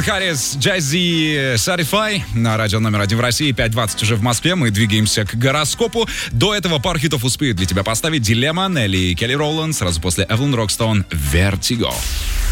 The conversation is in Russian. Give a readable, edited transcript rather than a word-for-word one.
Кальвин Харрис, Jay-Z, Certify на радио номер 1 в России, 5:20 уже в Москве. Мы двигаемся к гороскопу. До этого пару хитов успеют для тебя поставить Дилемма, Нелли и Келли Роланд. Сразу после Эвелин Рокстоун, Vertigo.